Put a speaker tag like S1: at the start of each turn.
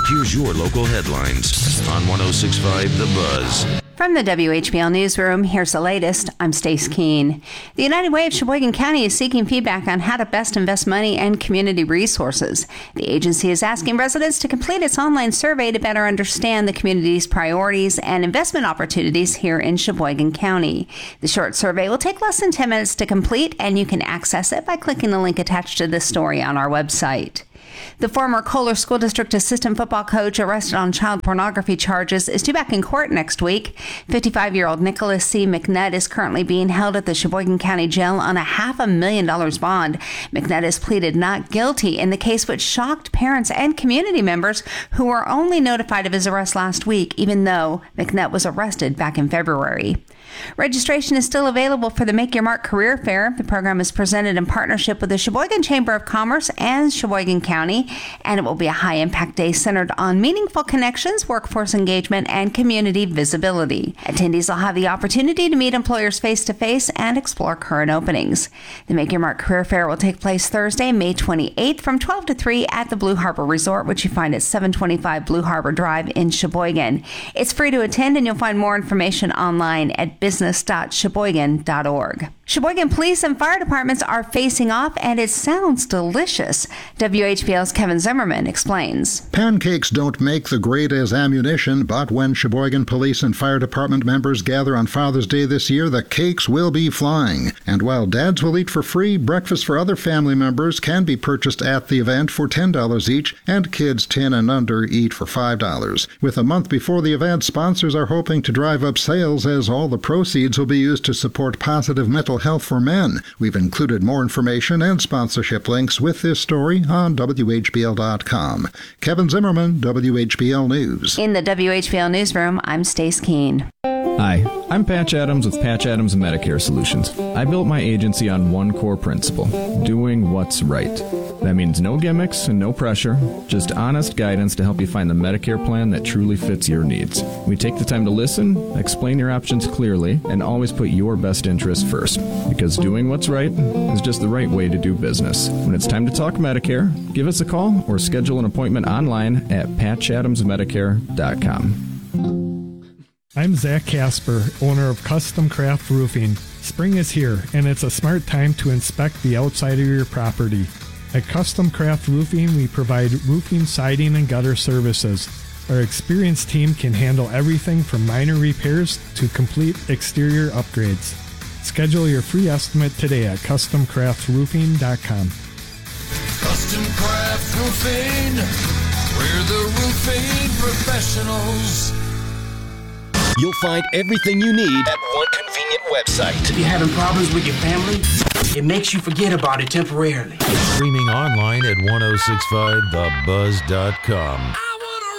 S1: Here's your local headlines on 106.5 The Buzz.
S2: From the WHBL Newsroom, here's the latest. I'm Stace Keene. The United Way of Sheboygan County is seeking feedback on how to best invest money and community resources. The agency is asking residents to complete its online survey to better understand the community's priorities and investment opportunities here in Sheboygan County. The short survey will take less than 10 minutes to complete, and you can access it by clicking the link attached to this story on our website. The former Kohler School District assistant football coach arrested on child pornography charges is due back in court next week. 55-year-old Nicholas C. McNutt is currently being held at the Sheboygan County Jail on a $500,000 bond. McNutt has pleaded not guilty in the case, which shocked parents and community members who were only notified of his arrest last week, even though McNutt was arrested back in February. Registration is still available for the Make Your Mark Career Fair. The program is presented in partnership with the Sheboygan Chamber of Commerce and Sheboygan County, and it will be a high-impact day centered on meaningful connections, workforce engagement, and community visibility. Attendees will have the opportunity to meet employers face-to-face and explore current openings. The Make Your Mark Career Fair will take place Thursday, May 28th from 12 to 3 at the Blue Harbor Resort, which you find at 725 Blue Harbor Drive in Sheboygan. It's free to attend, and you'll find more information online at business.sheboygan.org. Sheboygan police and fire departments are facing off, and it sounds delicious. WHBL's Kevin Zimmerman explains.
S3: Pancakes don't make the grade as ammunition, but when Sheboygan police and fire department members gather on Father's Day this year, the cakes will be flying. And while dads will eat for free, breakfast for other family members can be purchased at the event for $10 each, and kids 10 and under eat for $5. With a month before the event, sponsors are hoping to drive up sales, as all the proceeds will be used to support positive mental health for men. We've included more information and sponsorship links with this story on WHBL.com. Kevin Zimmerman, WHBL News.
S2: In the WHBL Newsroom, I'm Stace Keene.
S4: Hi, I'm Patch Adams with Patch Adams Medicare Solutions. I built my agency on one core principle: doing what's right. That means no gimmicks and no pressure, just honest guidance to help you find the Medicare plan that truly fits your needs. We take the time to listen, explain your options clearly, and always put your best interest first. Because doing what's right is just the right way to do business. When it's time to talk Medicare, give us a call or schedule an appointment online at patchadamsmedicare.com.
S5: I'm Zach Casper, owner of Custom Craft Roofing. Spring is here, and it's a smart time to inspect the outside of your property. At Custom Craft Roofing, we provide roofing, siding, and gutter services. Our experienced team can handle everything from minor repairs to complete exterior upgrades. Schedule your free estimate today at CustomCraftRoofing.com.
S6: Custom Craft Roofing, we're the roofing professionals.
S7: You'll find everything you need at one convenient website.
S8: If you're having problems with your family, it makes you forget about it temporarily.
S9: Streaming online at 1065thebuzz.com.